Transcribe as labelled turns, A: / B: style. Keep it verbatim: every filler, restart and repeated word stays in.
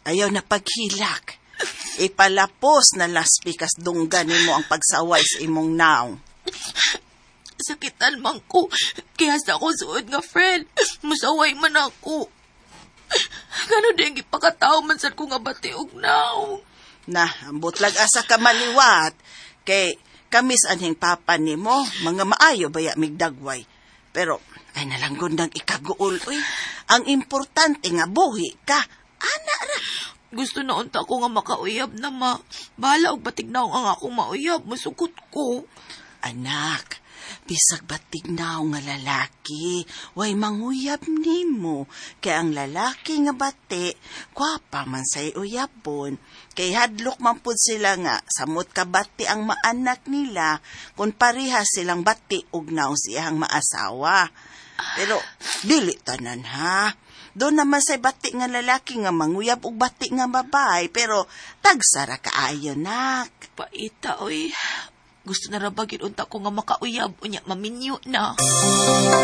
A: Ayaw na paghilak. Ipalapos na laspikas dunggan nimo ang pagsaway sa imong naong.
B: Sakitan man ko, kaya sa ako suod nga friend, musaway man ako. Gano'n din ipakatao man sa ko nga batiog naong.
A: Na, ambot lag asa ka maliwat, kay kamis anhing papa nimo, mga maayo baya migdagway. Pero, ay nalang gundang ikaguol, uy. Ang importante nga buhi ka, ana ra.
B: Gusto na unta ko nga makauyab na ma. Bahala og batignaw ang akong mauyab, masugot ko.
A: Anak, bisag batignaw nga lalaki, way manguyab nimo. Kay ang lalaki nga bati, kwapa man say uyabon. Kay hadlok man pud sila nga, samot ka bati ang maanak nila, kung pareha silang bati ug naong siyang maasawa. Pero, dili tanan ha. Doon naman say bati nga lalaki nga manguyab og bati nga babae, pero tagsara kaayo nak.
B: Paita, oy. Gusto na rabagin unta ko nga makauyab, unya maminyo na.